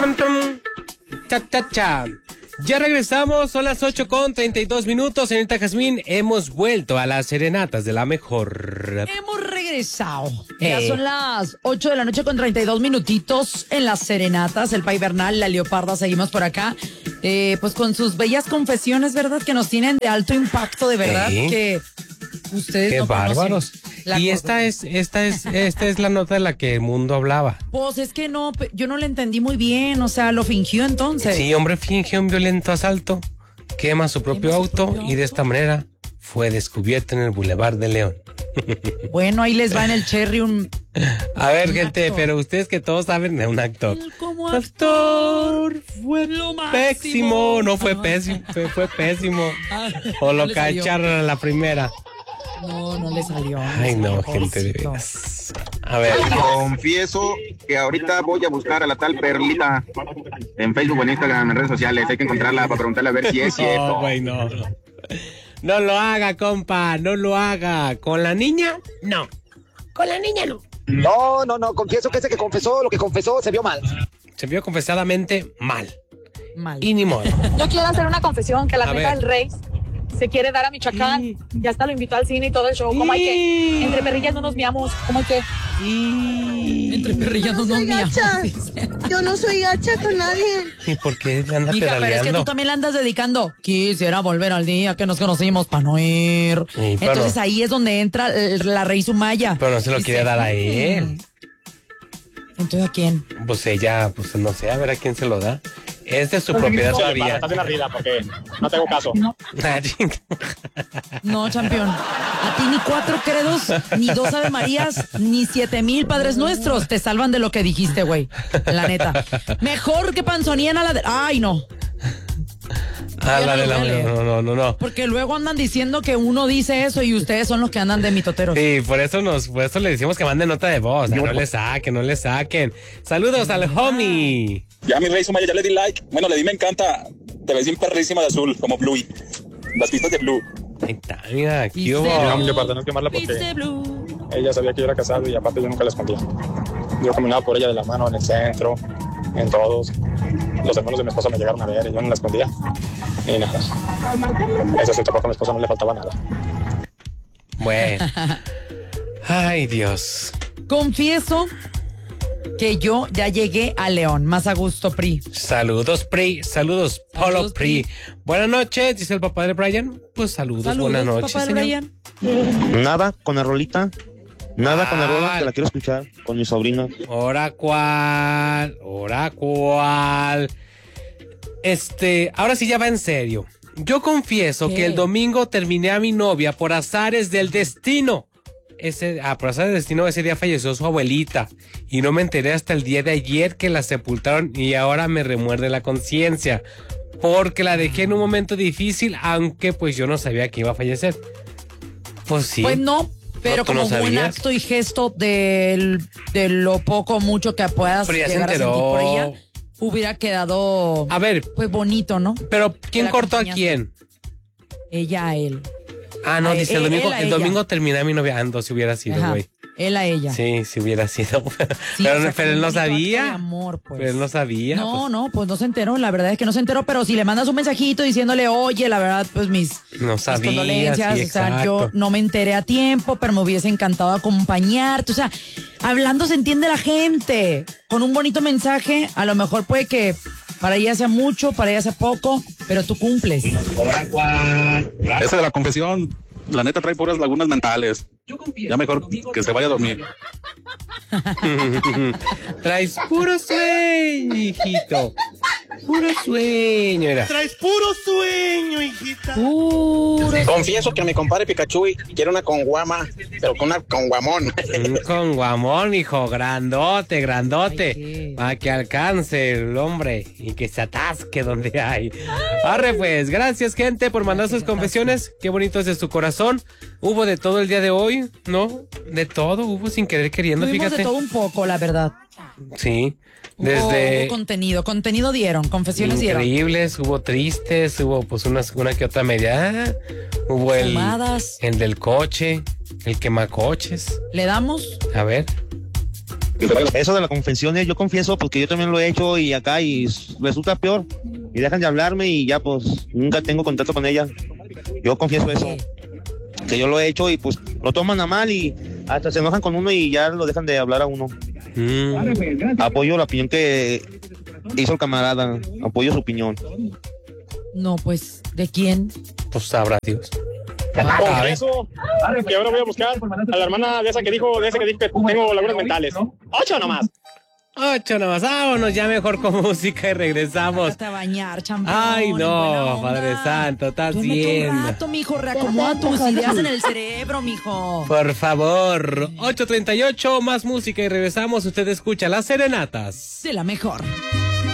Trum, trum. Cha, cha, cha. Ya regresamos, son las 8:32. Señorita Jazmín, hemos vuelto a las serenatas de la mejor. Hemos regresado. Ya son las 8:32 en las serenatas. El Pay Bernal, la Leoparda, seguimos por acá. Pues con sus bellas confesiones, ¿verdad? Que nos tienen de alto impacto, de verdad. Que ustedes qué no bárbaros. Y esta es la nota de la que el mundo hablaba. Pues es que no, yo no le entendí muy bien, o sea, lo fingió entonces. Sí, hombre fingió un violento asalto, quema su propio auto y de esta manera fue descubierto en el Boulevard de León. Bueno, ahí les va en el Cherry un... A ver, gente, pero ustedes que todos saben de un actor. Como actor fue lo pésimo. No fue pésimo, fue pésimo. O lo cacharon a la primera. No le salió. Ay, no, gente, de veras. A ver. Confieso que ahorita voy a buscar a la tal Perlita en Facebook, en Instagram, en redes sociales. Hay que encontrarla para preguntarle a ver si es cierto. No, güey, no. No lo haga, compa, no lo haga. ¿Con la niña? No. Con la niña no. No. Confieso que ese que confesó, lo que confesó, se vio mal. Se vio confesadamente mal. Y ni modo. Yo quiero hacer una confesión, que la neta del Rey se quiere dar a Michoacán. Ya hasta lo invitó al cine y todo el show. ¿Cómo hay que? Entre perrillas no nos miamos. ¿Cómo hay que? Entre perrillas no nos miamos. Yo no soy gacha con nadie. ¿Y por qué le anda pedaleando? Pero es que tú también le andas dedicando. Quisiera volver al día que nos conocimos para no ir. Sí, entonces ahí es donde entra la Rey Sumaya. Pero no se lo quiere dar a él. ¿Entonces a quién? Pues ella, pues no sé, a ver a quién se lo da. Es de su propiedad todavía. Estás en la rida porque no tengo caso. No, campeón. A ti ni 4 credos, ni 2 Ave Marías, ni 7,000 Padres Nuestros te salvan de lo que dijiste, güey. La neta. Mejor que panzonían a la de... Ay, no. La de la... No. Porque luego andan diciendo que uno dice eso y ustedes son los que andan de mitoteros. Sí, por eso le decimos que manden nota de voz. No le saquen. Saludos al homie. Ya mi Rey Sumaya, ya le di like. Bueno, le di me encanta. Te ves bien perrísima de azul, como Bluey. Las pistas de Blue. Ahí está, mira, ¿qué hubo? Yo para no quemarla porque ella sabía que yo era casado y aparte yo nunca la escondía. Yo caminaba por ella de la mano en el centro, en todos. Los hermanos de mi esposa me llegaron a ver y yo no la escondía. Y nada. Eso sí, tampoco a mi esposa no le faltaba nada. Bueno. Ay, Dios. Confieso que yo ya llegué a León. Más a gusto, Pri. Saludos, Pri. Saludos, Polo Pri. Buenas noches, dice el papá de Brian. Pues saludos buenas noches, papá de Brian. Nada con la rolita. Nada con la rola, que la quiero escuchar con mi sobrina. ¿Ahora cuál? Ahora sí ya va en serio. Yo confieso que el domingo terminé a mi novia por azares del destino. Por azares del destino, ese día falleció su abuelita. Y no me enteré hasta el día de ayer que la sepultaron y ahora me remuerde la conciencia. Porque la dejé en un momento difícil, aunque pues yo no sabía que iba a fallecer. Pues sí. Pues no. Pero como buen acto y gesto de lo poco o mucho que puedas llegar a sentir por ella, hubiera quedado, a ver, pues bonito, ¿no? Pero ¿quién cortó a quién? Ella a él. Ah, no, dice el domingo terminé a mi novia. Si hubiera sido, güey. Él a ella. Sí, si hubiera sido. Sí, pero él no sabía. Amor, pues. Pero él no sabía. Pues no se enteró. La verdad es que no se enteró. Pero si le mandas un mensajito diciéndole, oye, la verdad, pues mis condolencias. Sí, o sea, yo no me enteré a tiempo, pero me hubiese encantado acompañarte. O sea, hablando se entiende la gente. Con un bonito mensaje, a lo mejor puede que para ella sea mucho, para ella sea poco, pero tú cumples. Ese de la confesión, la neta trae puras lagunas mentales. Ya mejor que se vaya a dormir. Traes puro sueño, hijito. Puro sueño, era. Traes puro sueño, hijita. Confieso que mi compadre Pikachu quiere una conguama, pero con guamón. Con guamón, hijo, grandote. Para que alcance el hombre y que se atasque donde hay. Arre pues, gracias gente por mandar sus confesiones. Qué bonito es de su corazón. Hubo de todo el día de hoy, ¿no? De todo, hubo sin querer queriendo, Tuvimos fíjate. de todo un poco, la verdad. Sí. Desde hubo contenido dieron, confesiones dieron. Increíbles, hubo tristes, hubo pues una que otra media. Hubo Fumadas. el del coche, el quemacoches. ¿Le damos? A ver. Eso de las confesiones, yo confieso porque yo también lo he hecho y acá y resulta peor. Y dejan de hablarme y ya pues nunca tengo contacto con ella. Yo confieso eso, que yo lo he hecho y pues lo toman a mal y hasta se enojan con uno y ya lo dejan de hablar a uno. Apoyo la opinión que hizo el camarada, apoyo su opinión. No, pues, ¿de quién? Pues sabrá Dios. Confieso que ahora voy a buscar a la hermana de esa que dijo que tengo lagunas mentales. 8 nomás. 8 nomás, vámonos ya mejor con música y regresamos. Hasta bañar, champán. Ay, no, Padre Santo, estás bien. Un rato, mijo, reacomoda tus ideas en el cerebro, mijo. Por favor, 8:38, más música y regresamos. Usted escucha Las Serenatas De la mejor.